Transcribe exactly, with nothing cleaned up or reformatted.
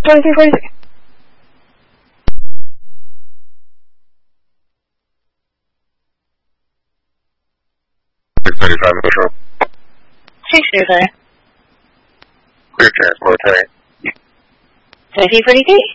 twenty-three forty-three. six thirty-five Metro. six thirty-five. Clear transport tank. twenty-three forty-three.